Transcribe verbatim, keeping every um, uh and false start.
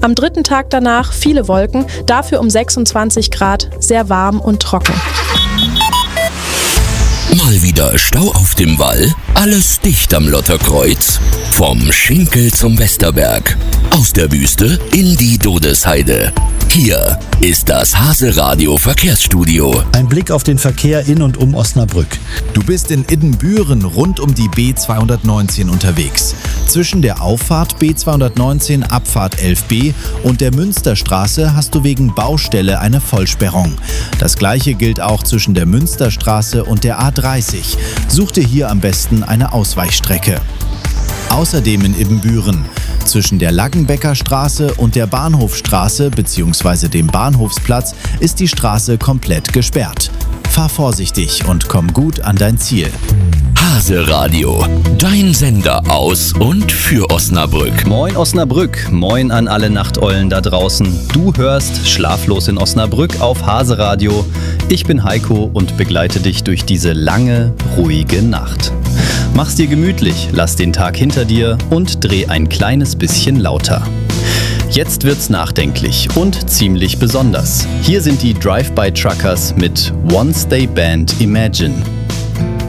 Am dritten Tag danach viele Wolken, dafür um sechsundzwanzig Grad, sehr warm und trocken. Mal wieder Stau auf dem Wall, alles dicht am Lotterkreuz. Vom Schinkel zum Westerberg, aus der Wüste in die Dodesheide. Hier ist das Hase-Radio Verkehrsstudio. Ein Blick auf den Verkehr in und um Osnabrück. Du bist in Iddenbüren rund um die B zweihundertneunzehn unterwegs. Zwischen der Auffahrt B zweihundertneunzehn Abfahrt elf b und der Münsterstraße hast du wegen Baustelle eine Vollsperrung. Das gleiche gilt auch zwischen der Münsterstraße und der A dreißig. Such dir hier am besten eine Ausweichstrecke. Außerdem in Ibbenbüren. Zwischen der Laggenbecker Straße und der Bahnhofstraße bzw. dem Bahnhofsplatz ist die Straße komplett gesperrt. Fahr vorsichtig und komm gut an dein Ziel. Hase-Radio, dein Sender aus und für Osnabrück. Moin Osnabrück, moin an alle Nachteulen da draußen. Du hörst Schlaflos in Osnabrück auf Hase-Radio. Ich bin Heiko und begleite dich durch diese lange, ruhige Nacht. Mach's dir gemütlich, lass den Tag hinter dir und dreh ein kleines bisschen lauter. Jetzt wird's nachdenklich und ziemlich besonders. Hier sind die Drive-By Truckers mit Once They Band Imagine.